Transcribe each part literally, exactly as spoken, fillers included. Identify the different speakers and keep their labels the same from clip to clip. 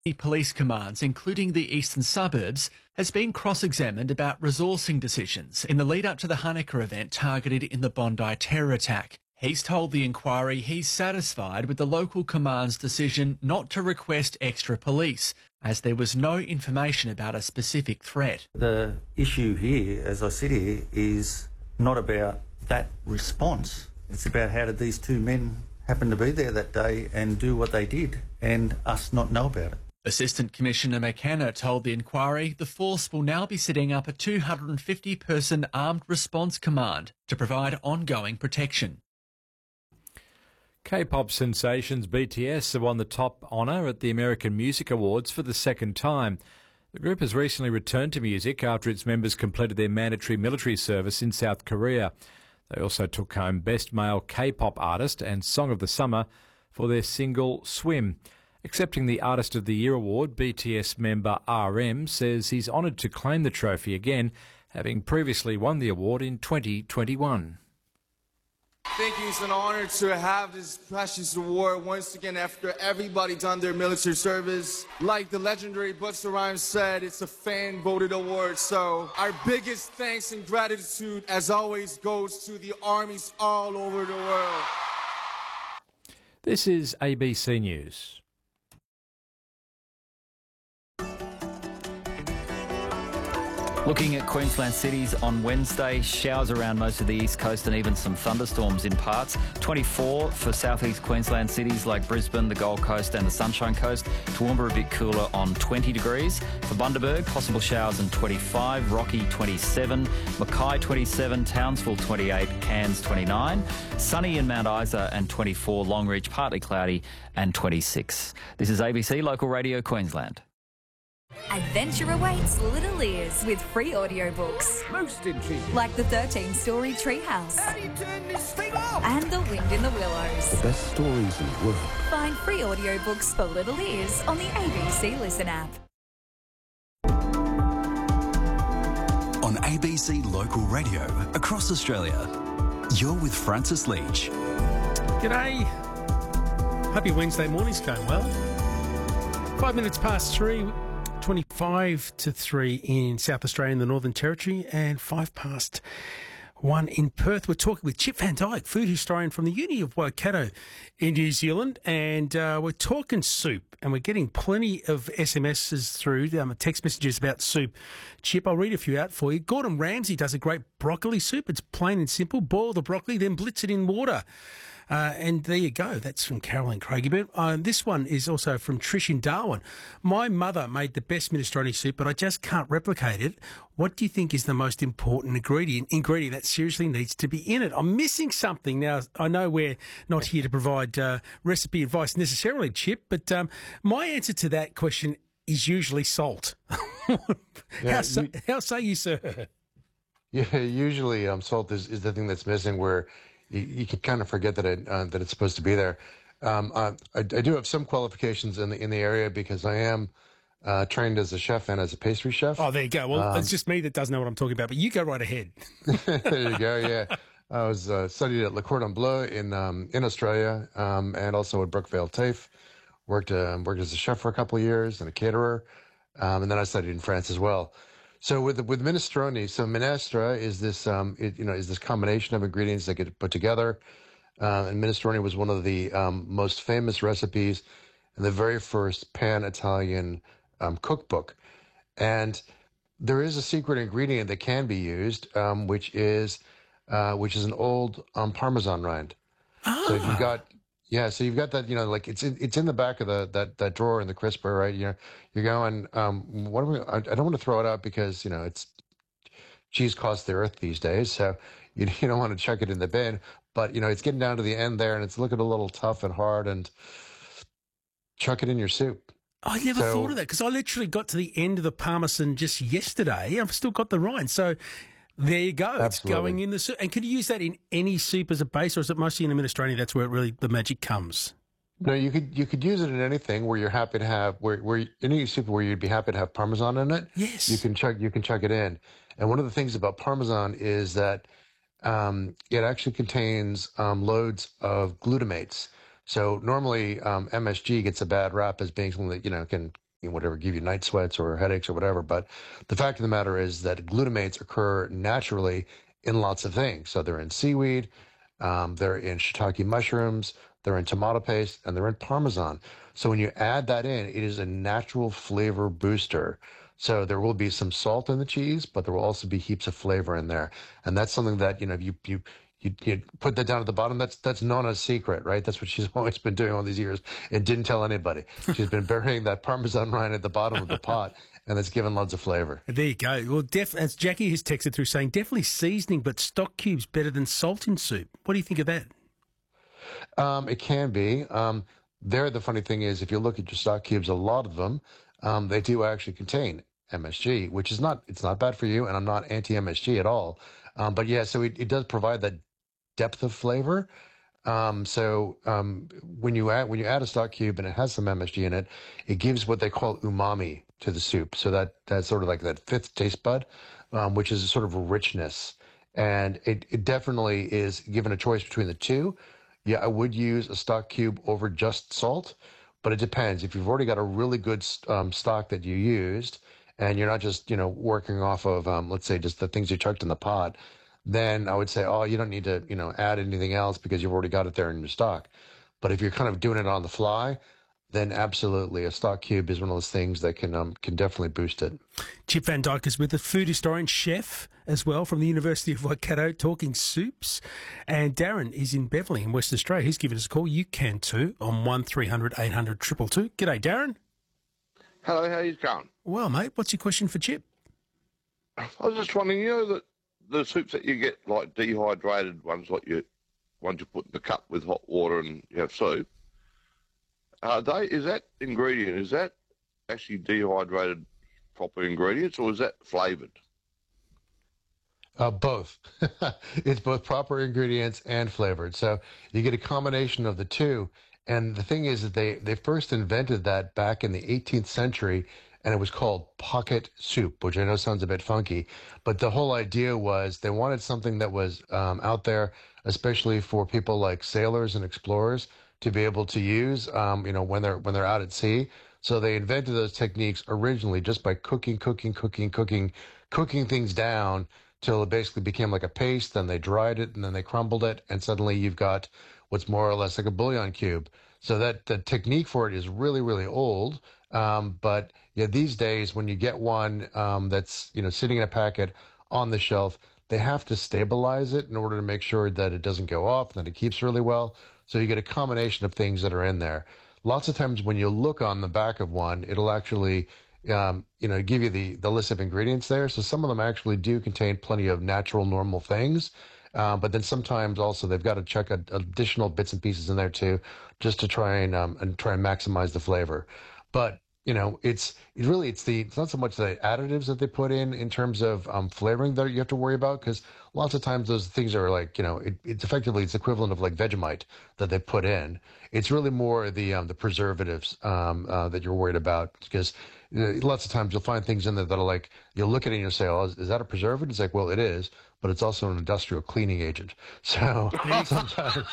Speaker 1: Police commands, including the eastern suburbs, has been cross-examined about resourcing decisions in the lead-up to the Hanukkah event targeted in the Bondi terror attack. He's told the inquiry he's satisfied with the local command's decision not to request extra police, as there was no information about a specific threat.
Speaker 2: The issue here, as I sit here, is not about that response. It's about how did these two men happen to be there that day and do what they did, and us not know about it.
Speaker 1: Assistant Commissioner McKenna told the inquiry the force will now be setting up a two hundred fifty person armed response command to provide ongoing protection.
Speaker 3: K-pop sensations B T S have won the top honour at the American Music Awards for the second time. The group has recently returned to music after its members completed their mandatory military service in South Korea. They also took home Best Male K-pop Artist and Song of the Summer for their single Swim. Accepting the Artist of the Year award, B T S member R M says he's honoured to claim the trophy again, having previously won the award in twenty twenty-one.
Speaker 4: I think it's an honor to have this precious award once again after everybody done their military service. Like the legendary Busta Rhymes said, it's a fan-voted award. So our biggest thanks and gratitude, as always, goes to the armies all over the world.
Speaker 3: This is A B C News.
Speaker 5: Looking at Queensland cities on Wednesday, showers around most of the east coast and even some thunderstorms in parts. twenty-four for southeast Queensland cities like Brisbane, the Gold Coast and the Sunshine Coast. Toowoomba a bit cooler on twenty degrees. For Bundaberg, possible showers and twenty-five. Rocky twenty-seven. Mackay twenty-seven. Townsville twenty-eight. Cairns twenty-nine. Sunny in Mount Isa and twenty-four. Longreach partly cloudy and twenty-six. This is A B C Local Radio Queensland.
Speaker 6: Adventure awaits Little Ears with free audiobooks.
Speaker 7: Most intriguing.
Speaker 6: Like the thirteen-story Treehouse.
Speaker 7: How do you turn this thing off?
Speaker 6: And The Wind in the Willows.
Speaker 8: The best stories in the world.
Speaker 6: Find free audiobooks for Little Ears on the A B C Listen app.
Speaker 9: On A B C Local Radio across Australia, you're with Francis Leach.
Speaker 10: G'day. Happy Wednesday morning's going well. Five minutes past three. twenty-five to three in South Australia in the Northern Territory and five past one in Perth. We're talking with Chip Van Dyke, food historian from the Uni of Waikato in New Zealand, and uh, we're talking soup, and we're getting plenty of S M Ses through, um, text messages about soup. Chip, I'll read a few out for you. Gordon Ramsay does a great broccoli soup. It's plain and simple. Boil the broccoli, then blitz it in water. Uh, and there you go. That's from Caroline Craigie. Uh, this one is also from Trish in Darwin. My mother made the best minestrone soup, but I just can't replicate it. What do you think is the most important ingredient ingredient that seriously needs to be in it? I'm missing something. Now, I know we're not here to provide uh, recipe advice necessarily, Chip, but um, my answer to that question is usually salt.
Speaker 11: Yeah,
Speaker 10: how, so,
Speaker 11: you,
Speaker 10: how say you, sir?
Speaker 11: Yeah, usually um, salt is, is the thing that's missing where you, you can kind of forget that it uh, that it's supposed to be there. Um, uh, I, I do have some qualifications in the in the area because I am uh, trained as a chef and as a pastry chef.
Speaker 10: Oh, there you go. Well,
Speaker 11: um,
Speaker 10: it's just me that doesn't know what I'm talking about, but you go right ahead.
Speaker 11: There you go. Yeah, I was uh, studied at Le Cordon Bleu in um, in Australia, um, and also at Brookvale TAFE. Worked uh, worked as a chef for a couple of years and a caterer, um, and then I studied in France as well. So with with minestrone, so minestra is this um, it, you know is this combination of ingredients that get put together, uh, and minestrone was one of the um, most famous recipes in the very first pan-Italian um, cookbook, and there is a secret ingredient that can be used, um, which is uh, which is an old um, Parmesan rind.
Speaker 10: Ah.
Speaker 11: So if you've got Yeah, so you've got that, you know, like it's in, it's in the back of the that, that drawer in the crisper, right? You know, you're going, um, what am I? I don't want to throw it out because you know it's cheese costs the earth these days, so you you don't want to chuck it in the bin. But you know, it's getting down to the end there, and it's looking a little tough and hard, and chuck it in your soup.
Speaker 10: I never
Speaker 11: So-
Speaker 10: thought of that because I literally got to the end of the Parmesan just yesterday. I've still got the rind, so. There you go. It's
Speaker 11: Absolutely.
Speaker 10: going in the soup. And can you use that in any soup as a base, or is it mostly in a minestrone? That's where it really the magic comes.
Speaker 11: No, you could you could use it in anything where you're happy to have where where any soup where you'd be happy to have Parmesan in it.
Speaker 10: Yes.
Speaker 11: You can chuck you can chuck it in. And one of the things about Parmesan is that um, it actually contains um, loads of glutamates. So normally um, M S G gets a bad rap as being something that you know can you know, whatever, give you night sweats or headaches or whatever. But the fact of the matter is that glutamates occur naturally in lots of things. So they're in seaweed, um, they're in shiitake mushrooms, they're in tomato paste, and they're in Parmesan. So when you add that in, it is a natural flavor booster. So there will be some salt in the cheese, but there will also be heaps of flavor in there. And that's something that, you know, you you you, you put that down at the bottom. That's that's Nona's secret, right? That's what she's always been doing all these years and didn't tell anybody. She's been burying that Parmesan rind at the bottom of the pot, and it's given lots of flavor.
Speaker 10: There you go. Well, def- as Jackie has texted through saying, definitely seasoning, but stock cubes better than salt in soup. What do you think of that?
Speaker 11: Um, it can be. Um, there, the funny thing is, if you look at your stock cubes, a lot of them, um, they do actually contain M S G, which is not, it's not bad for you, and I'm not anti-M S G at all. Um, but yeah, so it, it does provide that depth of flavor. Um, so um, when you add when you add a stock cube and it has some M S G in it, it gives what they call umami to the soup. So that that's sort of like that fifth taste bud, um, which is a sort of a richness. And it, it definitely is, given a choice between the two, yeah, I would use a stock cube over just salt, but it depends. If you've already got a really good um, stock that you used, and you're not just, you know, working off of, um, let's say, just the things you chucked in the pot, then I would say, oh, you don't need to, you know, add anything else because you've already got it there in your stock. But if you're kind of doing it on the fly, then absolutely a stock cube is one of those things that can um, can definitely boost it.
Speaker 10: Chip Van Dyke is with us, food historian, chef as well from the University of Waikato, talking soups. And Darren is in Beverley in West Australia. He's given us a call. You can too on one three hundred eight hundred two two two. G'day, Darren.
Speaker 8: Hello, how you going?
Speaker 10: Well, mate, what's your question for Chip?
Speaker 8: I was just wondering, you know, that the soups that you get, like dehydrated ones, like you, ones you put in the cup with hot water and you have soup, are they, is that ingredient, is that actually dehydrated proper ingredients, or is that flavoured?
Speaker 11: Uh, both. It's both proper ingredients and flavored. So you get a combination of the two. And the thing is that they, they first invented that back in the eighteenth century, and it was called pocket soup, which I know sounds a bit funky. But the whole idea was they wanted something that was um, out there, especially for people like sailors and explorers, to be able to use, um, you know, when they're when they're out at sea. So they invented those techniques originally just by cooking, cooking, cooking, cooking, cooking things down till it basically became like a paste. Then they dried it, and then they crumbled it, and suddenly you've got what's more or less like a bouillon cube. So that the technique for it is really, really old. Um, but yeah, these days when you get one um, that's, you know, sitting in a packet on the shelf, they have to stabilize it in order to make sure that it doesn't go off and that it keeps really well. So you get a combination of things that are in there. Lots of times when you look on the back of one, it'll actually, um, you know, give you the, the list of ingredients there. So some of them actually do contain plenty of natural, normal things. Uh, but then sometimes also they've got to check a, additional bits and pieces in there too, just to try and um, and try and maximize the flavor. But you know, it's it really it's the it's not so much the additives that they put in in terms of um, flavoring that you have to worry about, because lots of times those things are like, you know, it, it's effectively it's equivalent of like Vegemite that they put in. It's really more the um, the preservatives um, uh, that you're worried about, because you know, lots of times you'll find things in there that are like, you'll look at it and you'll say, oh, is, is that a preservative? It's like, well, it is, but it's also an industrial cleaning agent. So sometimes.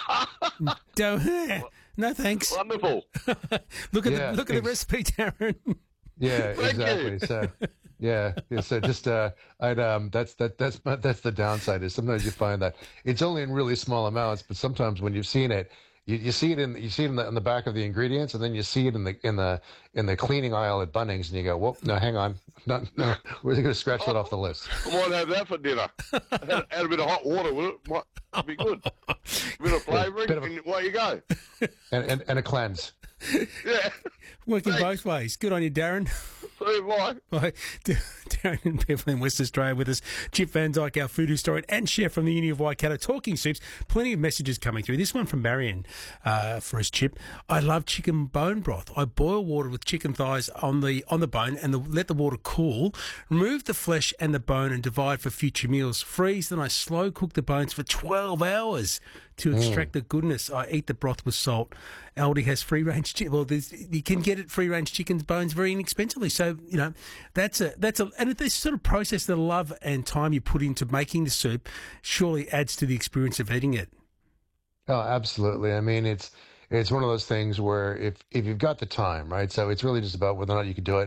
Speaker 10: No, thanks.
Speaker 8: Wonderful.
Speaker 10: look at
Speaker 11: Yeah,
Speaker 10: the look at the
Speaker 11: ex-
Speaker 10: recipe, Darren.
Speaker 11: Yeah,
Speaker 8: Thank
Speaker 11: exactly.
Speaker 8: you.
Speaker 11: So, yeah, yeah, so just uh, I'd um, that's that that's my, that's the downside is sometimes you find that it's only in really small amounts, but sometimes when you've seen it, you, you see it in you see it in the, in the back of the ingredients, and then you see it in the in the in the cleaning aisle at Bunnings, and you go, well, no, hang on, no, no, we're going to scratch that off the list.
Speaker 8: I might have that for dinner. add, add a bit of hot water with it. Might be good. A bit of flavouring,
Speaker 11: Bit of a-
Speaker 8: and away you go.
Speaker 11: And and, and a cleanse.
Speaker 8: Yeah.
Speaker 10: Working
Speaker 8: Thanks.
Speaker 10: both ways. Good on you, Darren.
Speaker 8: So bye.
Speaker 10: Right. Darren in Beverley in West Australia with us. Chip Van Dyke, our food historian and chef from the Uni of Waikato, talking soups. Plenty of messages coming through. This one from Marion uh, for us, Chip. I love chicken bone broth. I boil water with chicken thighs on the on the bone and the, let the water cool. Remove the flesh and the bone and divide for future meals. Freeze, then I slow cook the bones for twelve hours to extract mm. the goodness. I eat the broth with salt. Aldi has free-range chicken. Well, there's, you can get it free-range chicken's bones very inexpensively. So, you know, that's a that's a and this sort of process, the love and time you put into making the soup, surely adds to the experience of eating it.
Speaker 11: Oh, absolutely. I mean, it's it's one of those things where if if you've got the time, right? So it's really just about whether or not you can do it.